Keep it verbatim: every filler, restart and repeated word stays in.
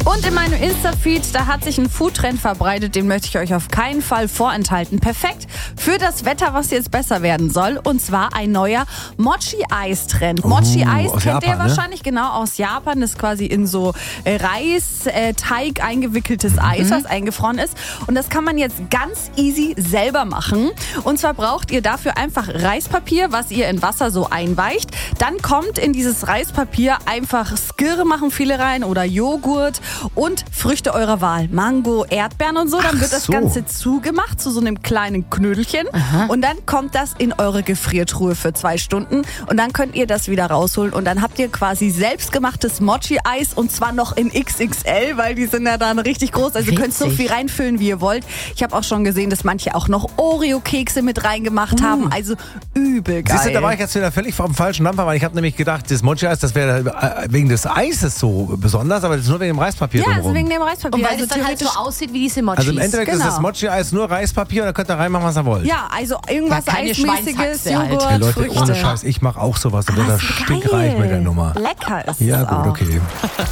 Und in meinem Insta-Feed, da hat sich ein Foodtrend verbreitet, den möchte ich euch auf keinen Fall vorenthalten. Perfekt für das Wetter, was jetzt besser werden soll. Und zwar ein neuer Mochi-Eis-Trend. Oh, Mochi-Eis aus kennt ihr Japan, ne? wahrscheinlich, genau, aus Japan. Das ist quasi in so Reisteig eingewickeltes Eis, was eingefroren ist. Und das kann man jetzt ganz easy selber machen. Und zwar braucht ihr dafür einfach Reispapier, was ihr in Wasser so einweicht. Dann kommt in dieses Reispapier einfach Skirre, machen viele rein, oder Joghurt und Früchte eurer Wahl. Mango, Erdbeeren und so. Dann Ach wird das so. Ganze zugemacht zu so einem kleinen Knödelchen. Aha. Und dann kommt das in eure Gefriertruhe für zwei Stunden. Und dann könnt ihr das wieder rausholen. Und dann habt ihr quasi selbstgemachtes Mochi-Eis. Und zwar noch in X X L, weil die sind ja dann richtig groß. Also ihr könnt so Witzig. viel reinfüllen, wie ihr wollt. Ich habe auch schon gesehen, dass manche auch noch Oreo-Kekse mit reingemacht haben. Also übel geil. Siehst du, da war ich jetzt wieder völlig vom falschen Dampfer, weil ich habe nämlich gedacht, das Mochi-Eis, das wäre äh, wegen des Eises so besonders, aber das ist nur wegen dem Reispapier ja, also drumherum. wegen dem Reispapier. Und weil also es dann halt so theoretisch- aussieht wie diese Mochis. Also im Endeffekt ist Genau. das Mochi-Eis nur Reispapier und da könnt ihr reinmachen, was ihr wollt. Ja, also irgendwas Ja, keine Eismäßiges, Schweinshaxe halt. Joghurt, Hey Leute, Früchte. ohne Scheiß, ich mache auch sowas, dann wird Ah, das ist stinkreich geil. mit der Nummer. Lecker ist Ja, es auch. gut, okay.